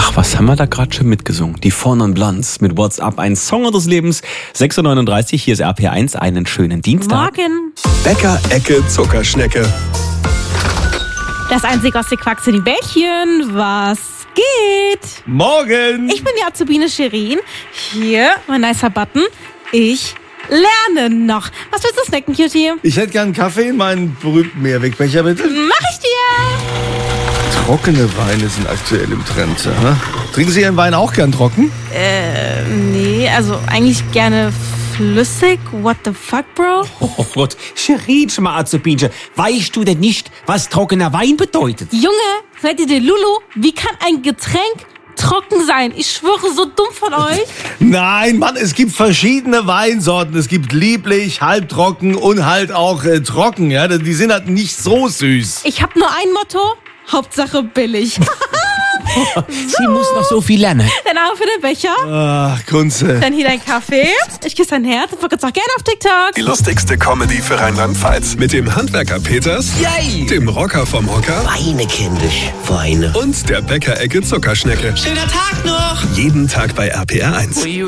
Ach, was haben wir da gerade schon mitgesungen? Die Four Non Blondes mit What's Up, ein Song des Lebens. 6.39 Uhr, hier ist RPR1, einen schönen Dienstag. Morgen. Bäcker, Ecke, Zuckerschnecke. Das einzig aus der Quacks in die Bällchen. Was geht? Morgen! Ich bin die Azubine Shirin. Hier, mein nicer Button. Ich lerne noch. Was willst du snacken, Cutie? Ich hätte gern einen Kaffee in meinen berühmten Mehrwegbecher, bitte. Mach ich dir. Trockene Weine sind aktuell im Trend. Ja? Trinken Sie Ihren Wein auch gern trocken? Nee, also eigentlich gerne flüssig. What the fuck, Bro? Oh Gott, Shirin, mal Azubinche, weißt du denn nicht, was trockener Wein bedeutet? Junge, seid ihr der Lulu? Wie kann ein Getränk trocken sein? Ich schwöre, so dumm von euch. Nein, Mann, es gibt verschiedene Weinsorten. Es gibt lieblich, halbtrocken und halt auch trocken. Ja? Die sind halt nicht so süß. Ich hab nur ein Motto. Hauptsache billig. Sie muss noch so viel lernen. Dann auch für den Becher. Ach, Kunze. Dann hier dein Kaffee. Ich küsse dein Herz und folgt uns auch gerne auf TikTok. Die lustigste Comedy für Rheinland-Pfalz. Mit dem Handwerker Peters, Yay! dem Rocker vom Hocker Weine, kindisch, Weine. und der Bäcker-Ecke Zuckerschnecke. Schöner Tag noch! Jeden Tag bei RPR1.